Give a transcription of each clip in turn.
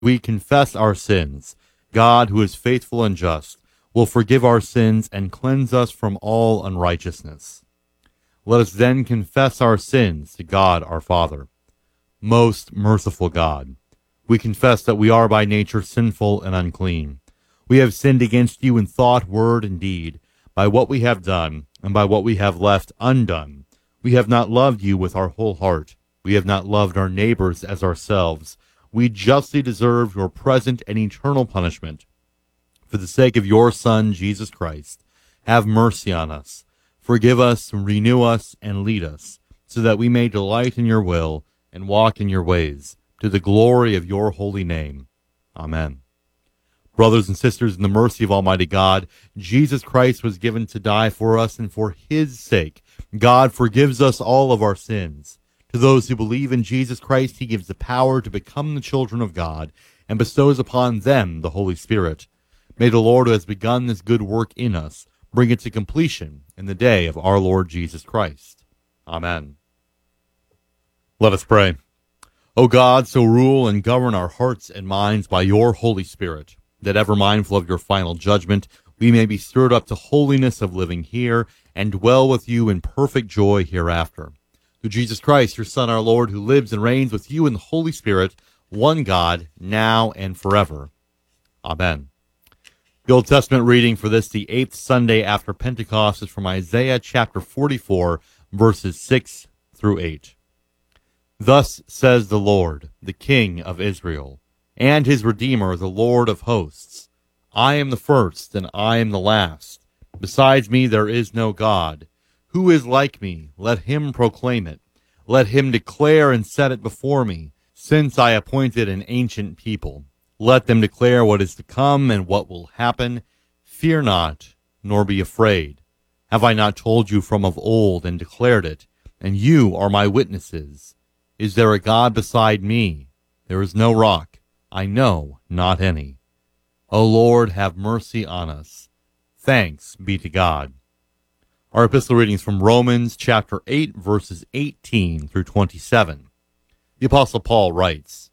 We confess our sins. God, who is faithful and just, will forgive our sins and cleanse us from all unrighteousness. Let us then confess our sins to God our Father. Most merciful God, we confess that we are by nature sinful and unclean. We have sinned against you in thought, word, and deed, by what we have done and by what we have left undone. We have not loved you with our whole heart. We have not loved our neighbors as ourselves. We justly deserve your present and eternal punishment. For the sake of your Son, Jesus Christ, have mercy on us. Forgive us, renew us, and lead us, so that we may delight in your will and walk in your ways, to the glory of your holy name. Amen. Brothers and sisters, in the mercy of Almighty God, Jesus Christ was given to die for us, and for his sake, God forgives us all of our sins. To those who believe in Jesus Christ, he gives the power to become the children of God, and bestows upon them the Holy Spirit. May the Lord, who has begun this good work in us, bring it to completion in the day of our Lord Jesus Christ. Amen. Let us pray. O God, so rule and govern our hearts and minds by your Holy Spirit, that ever mindful of your final judgment, we may be stirred up to holiness of living here and dwell with you in perfect joy hereafter. Through Jesus Christ, your Son, our Lord, who lives and reigns with you in the Holy Spirit, one God, now and forever. Amen. The Old Testament reading for the 8th Sunday after Pentecost is from Isaiah chapter 44, verses 6 through 8. Thus says the Lord, the King of Israel, and his Redeemer, the Lord of hosts. I am the first, and I am the last. Besides me there is no God. Who is like me? Let him proclaim it. Let him declare and set it before me, since I appointed an ancient people. Let them declare what is to come and what will happen. Fear not, nor be afraid. Have I not told you from of old and declared it? And you are my witnesses. Is there a God beside me? There is no rock. I know not any. O Lord, have mercy on us. Thanks be to God. Our epistle readings from Romans chapter 8, verses 18 through 27. The Apostle Paul writes,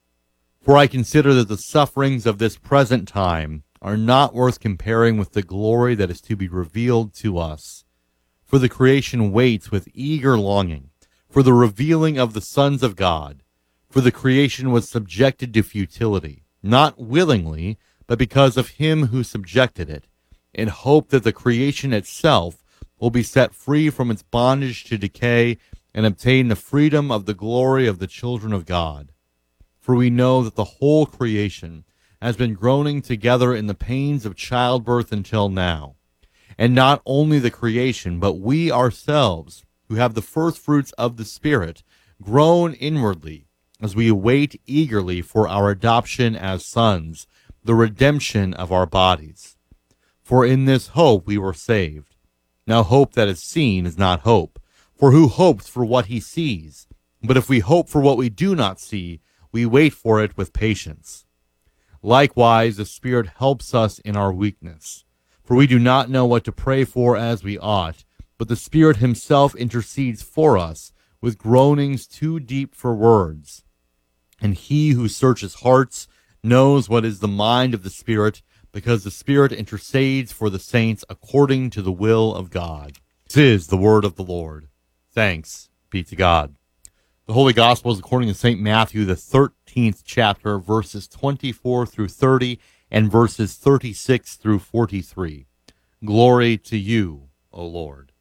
For I consider that the sufferings of this present time are not worth comparing with the glory that is to be revealed to us. For the creation waits with eager longing for the revealing of the sons of God. For the creation was subjected to futility, not willingly, but because of him who subjected it, in hope that the creation itself will be set free from its bondage to decay and obtain the freedom of the glory of the children of God. For we know that the whole creation has been groaning together in the pains of childbirth until now. And not only the creation, but we ourselves, who have the first fruits of the Spirit, groan inwardly as we await eagerly for our adoption as sons, the redemption of our bodies. For in this hope we were saved. Now hope that is seen is not hope, for who hopes for what he sees? But if we hope for what we do not see, we wait for it with patience. Likewise, the Spirit helps us in our weakness. For we do not know what to pray for as we ought, but the Spirit himself intercedes for us with groanings too deep for words. And he who searches hearts knows what is the mind of the Spirit, because the Spirit intercedes for the saints according to the will of God. This is the word of the Lord. Thanks be to God. The Holy Gospel is according to St. Matthew, the 13th chapter, verses 24 through 30, and verses 36 through 43. Glory to you, O Lord.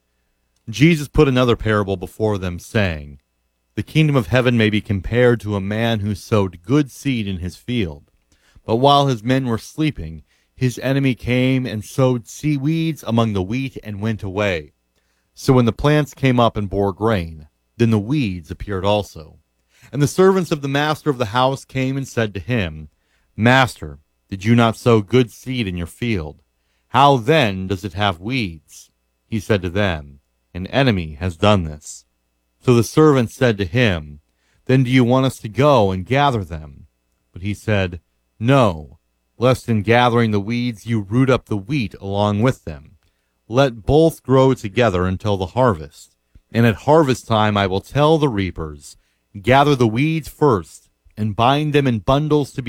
Jesus put another parable before them, saying, The kingdom of heaven may be compared to a man who sowed good seed in his field. But while his men were sleeping, his enemy came and sowed weeds among the wheat and went away. So when the plants came up and bore grain, then the weeds appeared also. And the servants of the master of the house came and said to him, Master, did you not sow good seed in your field? How then does it have weeds? He said to them, An enemy has done this. So the servants said to him, Then do you want us to go and gather them? But he said, No, lest in gathering the weeds you root up the wheat along with them. Let both grow together until the harvest. And at harvest time I will tell the reapers, Gather the weeds first, and bind them in bundles to